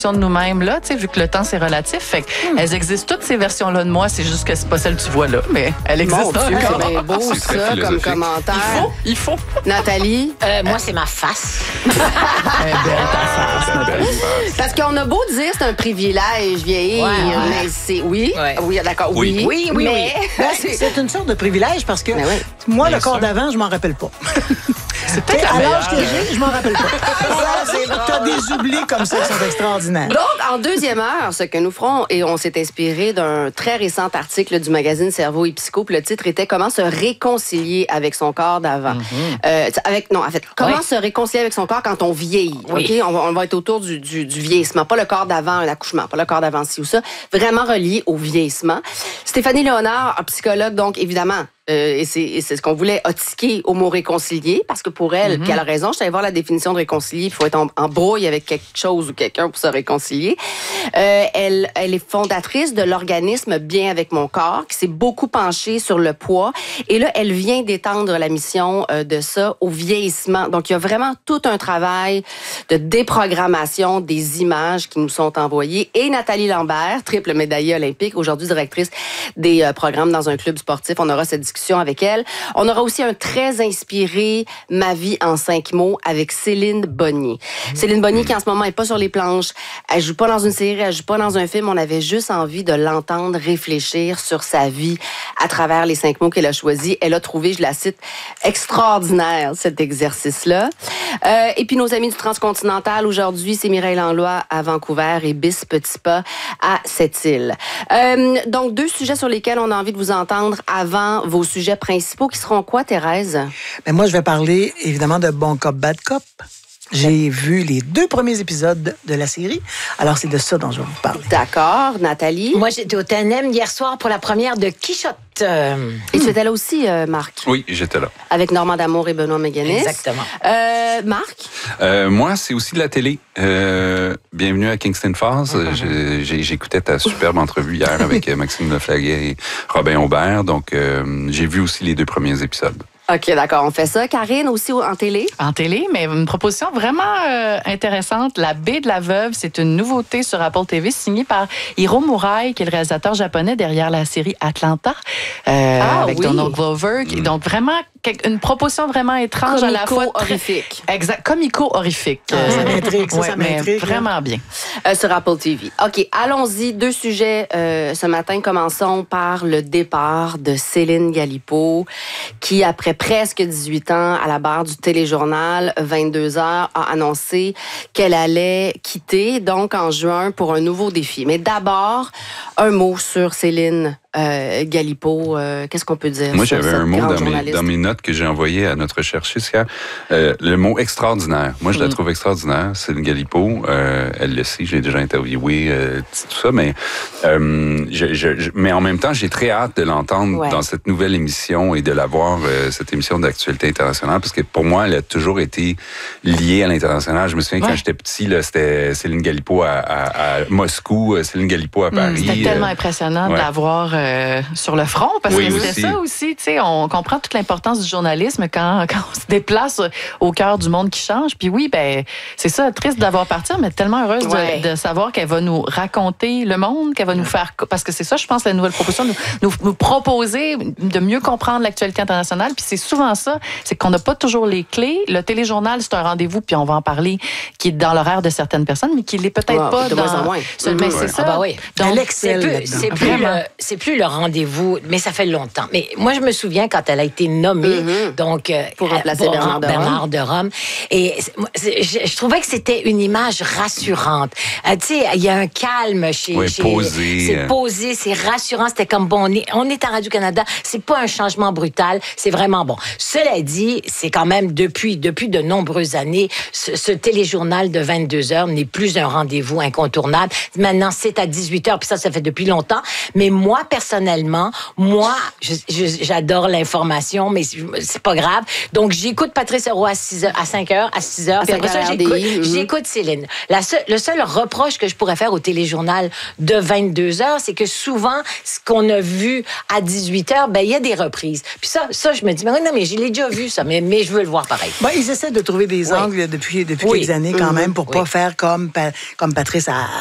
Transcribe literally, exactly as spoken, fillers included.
de nous-mêmes, là, tu sais, vu que le temps, c'est relatif. Fait qu'elles existent, toutes ces versions-là de moi, c'est juste que c'est pas celle que tu vois là, mais elle existe Mon Dieu, encore. c'est bien beau, C'est très ça, comme philosophique. commentaire. Il faut, il faut. Nathalie? Euh, moi, c'est ma face. Elle est belle, ta face. Belle face. Parce qu'on a beau dire c'est un privilège vieillir, Ouais, ouais. mais c'est... Oui? Ouais. Oui, d'accord, oui. Oui. Oui, oui, mais... Ben, c'est c'est une sorte de privilège parce que Ben oui. moi, Bien le corps sûr. d'avant, je m'en rappelle pas. C'est Tu sais, peut-être à la l'âge que meilleure. j'ai, je m'en rappelle pas. Ça, c'est- T'as des oublis comme ça qui sont extraordinaires. Donc, en deuxième heure, ce que nous ferons, et on s'est inspiré d'un très récent article du magazine Cerveau et Psycho, puis le titre était « Comment se réconcilier avec son corps d'avant Euh, avec Non, en fait, comment Oui. se réconcilier avec son corps quand on vieillit. Oui. OK? On va, on va être autour du, du, du vieillissement, pas le corps d'avant un accouchement, pas le corps d'avant ci ou ça, vraiment relié au vieillissement. Stéphanie Léonard, psychologue, donc évidemment, Euh, et c'est et c'est ce qu'on voulait ottiquer au mot réconcilier, parce que pour elle, puis elle a raison, je suis allée voir la définition de réconcilier, il faut être en, en brouille avec quelque chose ou quelqu'un pour se réconcilier. Euh, elle, elle est fondatrice de l'organisme Bien avec mon corps, qui s'est beaucoup penchée sur le poids. Et là, elle vient d'étendre la mission euh, de ça au vieillissement. Donc, il y a vraiment tout un travail de déprogrammation des images qui nous sont envoyées. Et Nathalie Lambert, triple médaillée olympique, aujourd'hui directrice des euh, programmes dans un club sportif. On aura cette discussion avec elle. On aura aussi un très inspiré Ma vie en cinq mots avec Céline Bonnier. Céline Bonnier qui en ce moment est pas sur les planches. Elle joue pas dans une série, elle joue pas dans un film. On avait juste envie de l'entendre réfléchir sur sa vie à travers les cinq mots qu'elle a choisis. Elle a trouvé, je la cite, extraordinaire cet exercice-là. Euh, et puis nos amis du Transcontinental aujourd'hui, c'est Mireille Langlois à Vancouver et Bis Petit Pas à Sept-Îles. Euh, donc deux sujets sur lesquels on a envie de vous entendre avant vos sujets principaux qui seront quoi, Thérèse? Ben, moi, je vais parler évidemment de Bon Cop, Bad Cop. J'ai vu les deux premiers épisodes de la série. Alors, c'est de ça dont je vais vous parler. D'accord, Nathalie. Moi, j'étais au T N M hier soir pour la première de Quichotte. Euh, Et tu étais là aussi, euh, Marc, Oui, j'étais là. avec Normand D'Amour et Benoît Méganis. Exactement. Euh, Marc? Euh, moi, c'est aussi de la télé. Euh, bienvenue à Kingston Falls. J'ai- j'ai- J'écoutais ta superbe entrevue hier avec euh, Maxime Leflaguet et Robin Aubert. Donc, euh, j'ai vu aussi les deux premiers épisodes. OK, d'accord, on fait ça. Karine, aussi en télé? En télé, mais une proposition vraiment euh, intéressante. La baie de la veuve, c'est une nouveauté sur Apple T V signée par Hiro Murai, qui est le réalisateur japonais derrière la série Atlanta, euh, Ah, avec oui. Donald Glover. Qui- Donc vraiment, quel- une proposition vraiment étrange à la fois. très- Comico-horrifique. Exact, comico-horrifique. Ah, ça m'intrigue, ça, ouais, ça mais m'intrigue, là. vraiment bien. Euh, sur Apple T V. OK, allons-y. Deux sujets euh, ce matin. Commençons par le départ de Céline Galipeau, qui, après presque dix-huit ans à la barre du téléjournal vingt-deux heures, a annoncé qu'elle allait quitter, donc en juin, pour un nouveau défi. Mais d'abord, un mot sur Céline euh, Galipeau. Euh, Qu'est-ce qu'on peut dire Moi, sur j'avais cette un mot grande dans mes, journaliste? dans mes notes que j'ai envoyé à notre chercheuse hier. Euh, le mot extraordinaire. Moi, je la trouve extraordinaire. C'est une Galipeau. Euh, elle le sait, je l'ai déjà interviewé, euh, tout ça. Mais, euh, je, je, je- mais en même temps, j'ai très hâte de l'entendre Ouais. dans cette nouvelle émission et de la voir, euh, cette émission d'actualité internationale. Parce que pour moi, elle a toujours été liée à l'international. Je me souviens, Ouais. quand j'étais petit, là, c'était Céline Galipeau à, à, à Moscou, euh, Céline Galipeau à Paris. C'était tellement euh, impressionnant ouais. de l'avoir euh, sur le front, parce Oui, que c'était aussi. ça aussi, tu sais, on comprend toute l'importance du journalisme quand, quand on se déplace au cœur du monde qui change. Puis oui, ben c'est ça, triste d'avoir parti, mais tellement heureuse de- Ouais. de, savoir qu'elle va nous raconter le monde, qu'elle va nous faire... Parce que c'est ça, je pense, la nouvelle proposition, nous, nous, nous proposer de mieux comprendre l'actualité internationale. Puis c'est souvent ça, c'est qu'on n'a pas toujours les clés. Le téléjournal, c'est un rendez-vous, puis on va en parler, qui est dans l'horaire de certaines personnes, mais qui l'est peut-être Ouais, pas de dans... moins en moins. Ce- Mais Mhm. c'est Ouais. ça. Ah bah oui. Donc, Elle C'est excelle plus, là-dedans. c'est plus Vraiment. le, c'est plus le rendez-vous, mais ça fait longtemps. Mais moi, je me souviens quand elle a été nommée, Mhm. donc euh, Pour remplacer pour Bernard de Bernard de Rome. Et c'est- moi, c'est- je, je trouvais que c'était une image rassurante. Euh, tu sais, il y a un calme chez. Ouais, chez- posé. C'est posé, c'est rassurant. C'était comme bon, on est, on est à Radio-Canada. C'est pas un changement brutal. C'est vraiment bon. Cela dit, c'est quand même depuis depuis de nombreuses années, ce, ce téléjournal de vingt-deux heures n'est plus un rendez-vous incontournable. Maintenant, c'est à dix-huit heures, puis ça, ça fait depuis longtemps. Mais moi, personnellement, personnellement, moi, je, je, j'adore l'information, mais c'est pas grave. Donc, j'écoute Patrice Roy à, six heures, à cinq heures, à six heures. Puis après ça, j'écoute, mm-hmm. j'écoute Céline. La seule, le seul reproche que je pourrais faire au téléjournal de vingt-deux heures, c'est que souvent, ce qu'on a vu à dix-huit heures, ben il y a des reprises. Puis ça, ça je me dis, mais non, mais je l'ai déjà vu, ça, mais, mais je veux le voir pareil. Ben, ils essaient de trouver des angles oui. depuis, depuis oui. quelques années quand mm-hmm. même pour oui. pas faire comme, comme Patrice a